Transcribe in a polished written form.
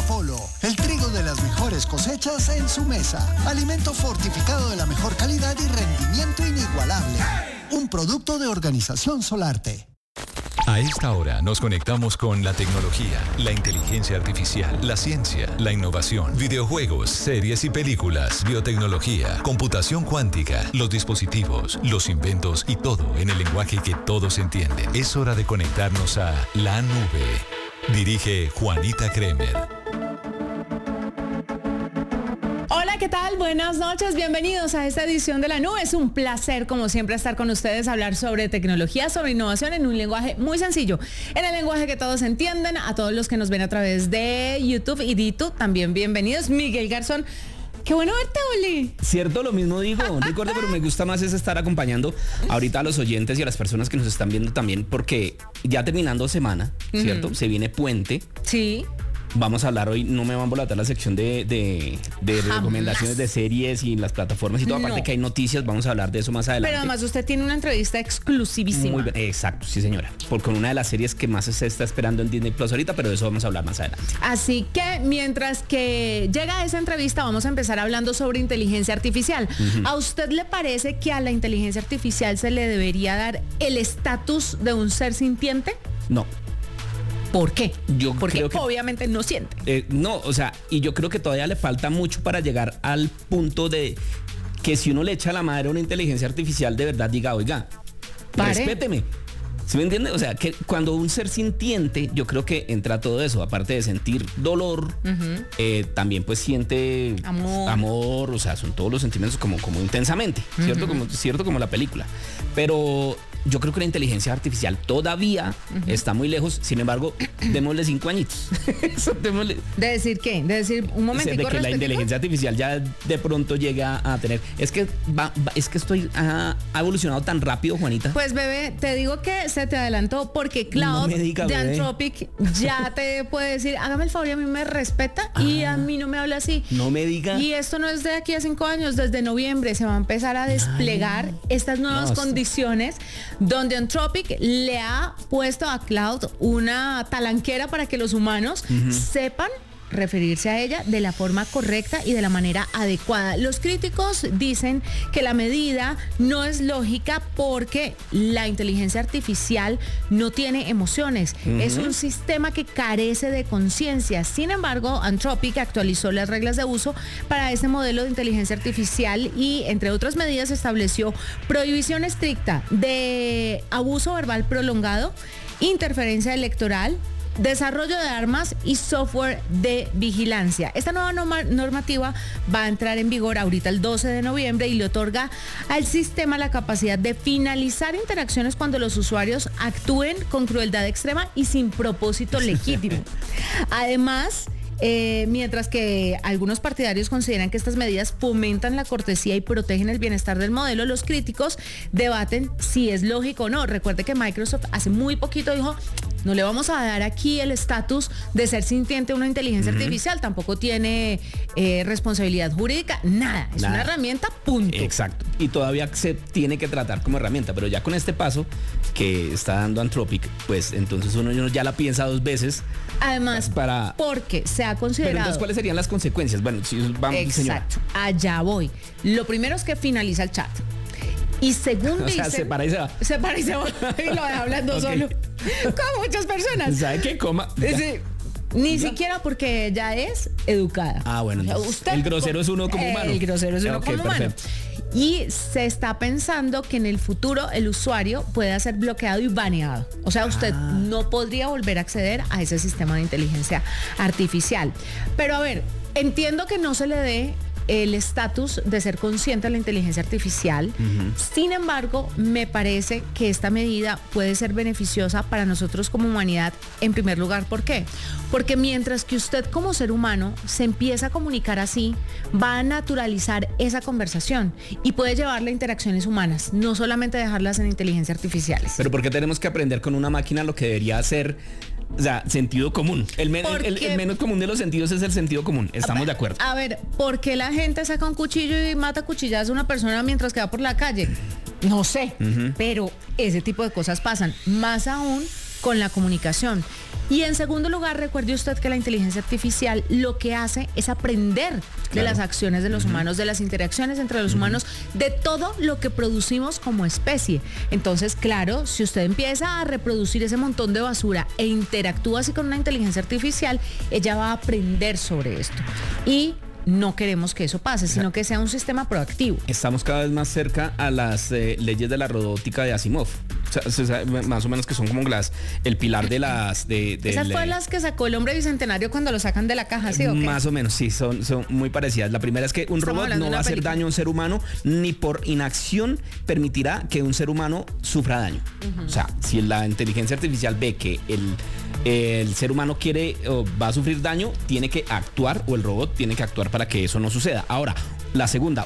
Apolo, el trigo de las mejores cosechas en su mesa. Alimento fortificado de la mejor calidad y rendimiento inigualable. Un producto de Organización Solarte. A esta hora nos conectamos con la tecnología, la inteligencia artificial, la ciencia, la innovación, videojuegos, series y películas, biotecnología, computación cuántica, los dispositivos, los inventos y todo en el lenguaje que todos entienden. Es hora de conectarnos a La Nube. Dirige Juanita Kremer. Hola, ¿qué tal? Buenas noches, bienvenidos a esta edición de La Nube. Es un placer, como siempre, estar con ustedes, hablar sobre tecnología, sobre innovación en un lenguaje muy sencillo, en el lenguaje que todos entienden. A todos los que nos ven a través de YouTube y Dito, también bienvenidos. Miguel Garzón, qué bueno verte, Oli. Cierto, lo mismo digo, recuerdo, pero me gusta más es estar acompañando ahorita a los oyentes y a las personas que nos están viendo también, porque ya terminando semana, ¿cierto? Se viene puente. Sí. Vamos a hablar hoy, no me van a embolatar la sección de recomendaciones de series y las plataformas y todo, aparte que hay noticias, vamos a hablar de eso más adelante. Pero además usted tiene una entrevista exclusivísima. Muy bien, exacto, sí señora, con una de las series que más se está esperando en Disney Plus ahorita, pero de eso vamos a hablar más adelante. Así que mientras que llega esa entrevista, vamos a empezar hablando sobre inteligencia artificial. ¿A usted le parece que a la inteligencia artificial se le debería dar el estatus de un ser sintiente? No. ¿Por qué? Porque creo que obviamente no siente. No, o sea, y yo creo que todavía le falta mucho para llegar al punto de que si uno le echa la madre a una inteligencia artificial, de verdad diga, oiga, respéteme. ¿Sí me entiende? O sea, que cuando un ser sintiente, yo creo que entra todo eso, aparte de sentir dolor, también pues siente amor, o sea, son todos los sentimientos como intensamente, ¿cierto? Como la película. Pero yo creo que la inteligencia artificial todavía está muy lejos, sin embargo, démosle 5 añitos. Eso, démosle. ¿De decir qué? De decir un momentico. De que la inteligencia artificial ya de pronto llega a tener. Es que ha evolucionado tan rápido, Juanita. Pues bebé, te digo que se te adelantó porque Cloud de Anthropic ya te puede decir, hágame el favor y a mí me respeta y a mí no me habla así. No me diga. Y esto no es de aquí a 5 años, desde noviembre se va a empezar a desplegar estas nuevas condiciones donde Anthropic le ha puesto a Cloud una talanquera para que los humanos sepan referirse a ella de la forma correcta y de la manera adecuada. Los críticos dicen que la medida no es lógica porque la inteligencia artificial no tiene emociones. Es un sistema que carece de conciencia. Sin embargo, Anthropic actualizó las reglas de uso para este modelo de inteligencia artificial y, entre otras medidas, estableció prohibición estricta de abuso verbal prolongado, interferencia electoral, desarrollo de armas y software de vigilancia. Esta nueva normativa va a entrar en vigor ahorita el 12 de noviembre y le otorga al sistema la capacidad de finalizar interacciones cuando los usuarios actúen con crueldad extrema y sin propósito legítimo. Además, mientras que algunos partidarios consideran que estas medidas fomentan la cortesía y protegen el bienestar del modelo, los críticos debaten si es lógico o no. Recuerde que Microsoft hace muy poquito dijo, no le vamos a dar aquí el estatus de ser sintiente a una inteligencia artificial, tampoco tiene responsabilidad jurídica, nada, es una herramienta, punto. Exacto, y todavía se tiene que tratar como herramienta, pero ya con este paso que está dando Anthropic, pues entonces uno ya la piensa 2 veces. Además, porque se ha considerado. Pero entonces, ¿cuáles serían las consecuencias? Bueno, si vamos, exacto, señora. Allá voy. Lo primero es que finaliza el chat. Y según dicen, se para y se va. Se para y se va y lo deja hablando solo. Con muchas personas. ¿Sabe qué? Coma. Sí. Ni siquiera porque ella es educada. Ah, bueno. El grosero es uno como humano. El grosero es uno como humano. Y se está pensando que en el futuro el usuario pueda ser bloqueado y baneado. O sea, usted no podría volver a acceder a ese sistema de inteligencia artificial. Pero a ver, entiendo que no se le dé el estatus de ser consciente de la inteligencia artificial. Sin embargo, me parece que esta medida puede ser beneficiosa para nosotros como humanidad en primer lugar. ¿Por qué? Porque mientras que usted como ser humano se empieza a comunicar así, va a naturalizar esa conversación y puede llevarla a interacciones humanas, no solamente dejarlas en inteligencia artificiales. Pero ¿por qué tenemos que aprender con una máquina lo que debería ser? O sea, sentido común. El menos común de los sentidos es el sentido común. Estamos de acuerdo. A ver, ¿por qué la gente saca un cuchillo y mata cuchilladas a una persona mientras que va por la calle? No sé, pero ese tipo de cosas pasan. Más aún con la comunicación. Y en segundo lugar, recuerde usted que la inteligencia artificial lo que hace es aprender de las acciones de los humanos, de las interacciones entre los humanos, de todo lo que producimos como especie. Entonces, claro, si usted empieza a reproducir ese montón de basura e interactúa así con una inteligencia artificial, ella va a aprender sobre esto. Y no queremos que eso pase, sino que sea un sistema proactivo. Estamos cada vez más cerca a las leyes de la robótica de Asimov. O sea, más o menos que son como el pilar de las... Esas fueron las que sacó el hombre bicentenario cuando lo sacan de la caja, ¿sí o qué? Más o menos, sí, son muy parecidas. La primera es que un robot no va a hacer daño a un ser humano, ni por inacción permitirá que un ser humano sufra daño. O sea, si la inteligencia artificial ve que el ser humano quiere o va a sufrir daño, tiene que actuar, o el robot tiene que actuar para que eso no suceda. Ahora, la segunda,